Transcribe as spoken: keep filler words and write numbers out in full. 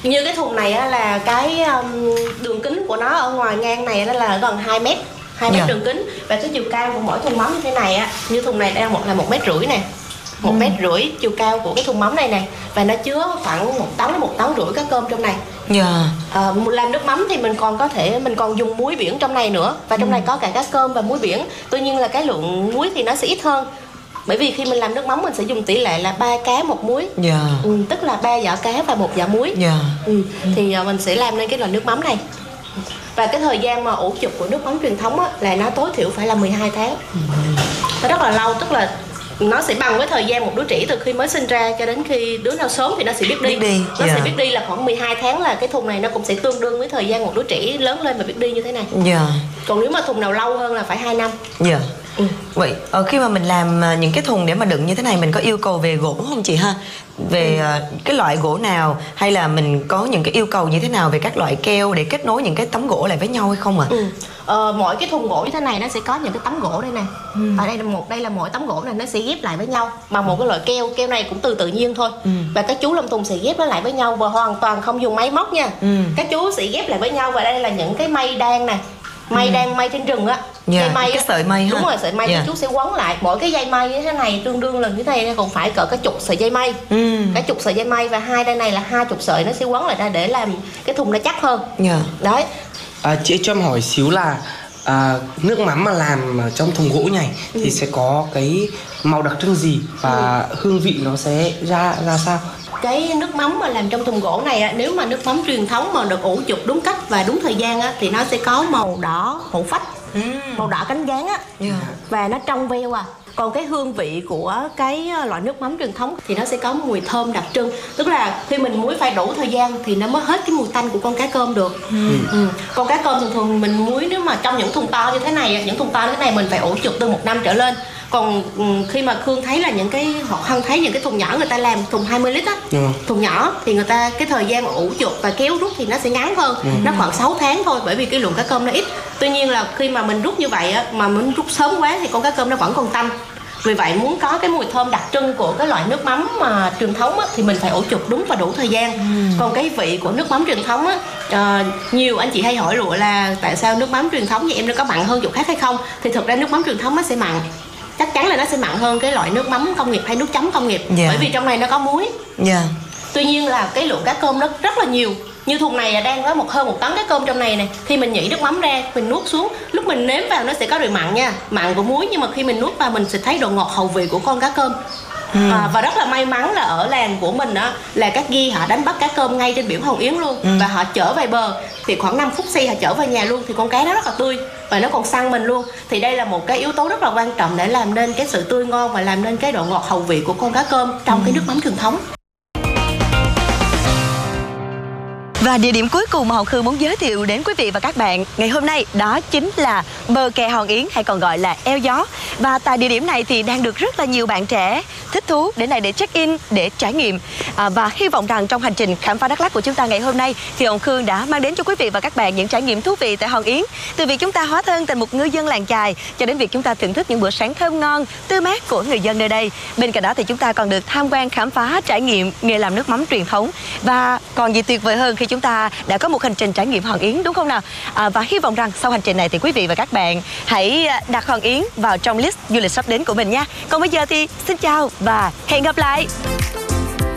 Như cái thùng này á, là cái um, đường kính của nó ở ngoài ngang này nó là gần hai mét, hai mét đường kính, và cái chiều cao của mỗi thùng mắm như thế này á, như thùng này đang một là một mét rưỡi nè, một ừ. mét rưỡi chiều cao của cái thùng mắm này nè, và nó chứa khoảng một tấn đến một tấn rưỡi cá cơm trong này. Dạ. À, làm nước mắm thì mình còn có thể mình còn dùng muối biển trong này nữa, và trong ừ. này có cả cá cơm và muối biển. Tuy nhiên là cái lượng muối thì nó sẽ ít hơn, bởi vì khi mình làm nước mắm mình sẽ dùng tỷ lệ là ba cá một muối. Dạ. Ừ, tức là ba giỏ cá và một giỏ muối. Dạ. Ừ, thì mình sẽ làm nên cái loại nước mắm này. Và cái thời gian mà ủ chục của nước mắm truyền thống á, là nó tối thiểu phải là mười hai tháng. Ừ. Nó rất là lâu, tức là nó sẽ bằng với thời gian một đứa trẻ từ khi mới sinh ra cho đến khi đứa nào sớm thì nó sẽ biết đi, biết đi. Nó yeah. sẽ biết đi là khoảng mười hai tháng, là cái thùng này nó cũng sẽ tương đương với thời gian một đứa trẻ lớn lên và biết đi như thế này. Yeah. Còn nếu mà thùng nào lâu hơn là phải hai năm. Dạ. Ừ. Vậy ờ, khi mà mình làm những cái thùng để mà đựng như thế này, mình có yêu cầu về gỗ không chị ha? Về ừ. uh, cái loại gỗ nào, hay là mình có những cái yêu cầu như thế nào về các loại keo để kết nối những cái tấm gỗ lại với nhau hay không ạ? À? Ừ. Ờ, mỗi cái thùng gỗ như thế này nó sẽ có những cái tấm gỗ đây này. Ừ. Ở đây là một đây là mỗi tấm gỗ này nó sẽ ghép lại với nhau bằng một cái loại keo. Keo này cũng từ tự nhiên thôi. Ừ. Và các chú làm thùng sẽ ghép nó lại với nhau và hoàn toàn không dùng máy móc nha. Ừ. Các chú sẽ ghép lại với nhau, và đây là những cái mây đan này. Mây ừ. đan mây trên rừng á. Yeah, cây mây cái á. sợi mây ha. Đúng rồi, sợi mây. Yeah. Chú sẽ quấn lại mỗi cái dây mây như thế này tương đương là như thế này, còn phải cỡ cái chục sợi dây mây. Ừ. Cái chục sợi dây mây, và hai đây này là hai chục sợi, nó sẽ quấn lại ra để làm cái thùng nó chắc hơn. Yeah. Đấy. À, chị cho em hỏi xíu là à, nước mắm mà làm trong thùng gỗ này ừ. thì sẽ có cái màu đặc trưng gì và ừ. hương vị nó sẽ ra ra sao? Cái nước mắm mà làm trong thùng gỗ này á, nếu mà nước mắm truyền thống mà được ủ chục đúng cách và đúng thời gian á, thì nó sẽ có màu đỏ hổ phách, ừ. màu đỏ cánh gián á, yeah. và nó trong veo à. Còn cái hương vị của cái loại nước mắm truyền thống thì nó sẽ có mùi thơm đặc trưng. Tức là khi mình muối phải đủ thời gian thì nó mới hết cái mùi tanh của con cá cơm được. Ừ. Ừ. Con cá cơm thường thường mình muối nếu mà trong những thùng to như thế này, những thùng to như thế này mình phải ủ chục từ một năm trở lên. Còn khi mà Khương thấy là những cái, hoặc Hân thấy những cái thùng nhỏ người ta làm thùng hai mươi lít á, ừ. thùng nhỏ thì người ta cái thời gian ủ chuột và kéo rút thì nó sẽ ngắn hơn, ừ. nó khoảng sáu tháng thôi, bởi vì cái lượng cá cơm nó ít. Tuy nhiên là khi mà mình rút như vậy á, mà mình rút sớm quá thì con cá cơm nó vẫn còn tanh. Vì vậy muốn có cái mùi thơm đặc trưng của cái loại nước mắm mà truyền thống á, thì mình phải ủ chục đúng và đủ thời gian. Ừ. Còn cái vị của nước mắm truyền thống á, uh, nhiều anh chị hay hỏi lụa là tại sao nước mắm truyền thống như em nó có mặn hơn chỗ khác hay không? Thì thực ra nước mắm truyền thống nó sẽ mặn, chắc chắn là nó sẽ mặn hơn cái loại nước mắm công nghiệp hay nước chấm công nghiệp, yeah. bởi vì trong này nó có muối. Yeah. Tuy nhiên là cái lượng cá cơm nó rất là nhiều. Như thùng này là đang có một hơn một tấn cá cơm trong này này. Khi mình nhỉ nước mắm ra, mình nuốt xuống, lúc mình nếm vào nó sẽ có độ mặn nha, mặn của muối, nhưng mà khi mình nuốt vào mình sẽ thấy độ ngọt hậu vị của con cá cơm. Ừ. À, và rất là may mắn là ở làng của mình đó là các ghi họ đánh bắt cá cơm ngay trên biển Hòn Yến luôn, ừ. và họ chở về bờ thì khoảng năm phút xe họ chở về nhà luôn, thì con cá nó rất là tươi và nó còn săn mình luôn. Thì đây là một cái yếu tố rất là quan trọng để làm nên cái sự tươi ngon và làm nên cái độ ngọt hậu vị của con cá cơm trong ừ. cái nước mắm truyền thống. Và địa điểm cuối cùng mà Hồng Khương muốn giới thiệu đến quý vị và các bạn ngày hôm nay đó chính là bờ kè Hòn Yến, hay còn gọi là eo gió. Và tại địa điểm này thì đang được rất là nhiều bạn trẻ thích thú đến này để check-in, để trải nghiệm. À, và hy vọng rằng trong hành trình khám phá Đắk Lắk của chúng ta ngày hôm nay thì Hồng Khương đã mang đến cho quý vị và các bạn những trải nghiệm thú vị tại Hòn Yến. Từ việc chúng ta hóa thân thành một ngư dân làng chài cho đến việc chúng ta thưởng thức những bữa sáng thơm ngon, tươi mát của người dân nơi đây. Bên cạnh đó thì chúng ta còn được tham quan, khám phá, trải nghiệm nghề làm nước mắm truyền thống. Và còn gì tuyệt vời hơn khi chúng ta đã có một hành trình trải nghiệm Hòn Yến, đúng không nào? À, và hy vọng rằng sau hành trình này thì quý vị và các bạn hãy đặt Hòn Yến vào trong list du lịch sắp đến của mình nha. Còn bây giờ thì xin chào và hẹn gặp lại.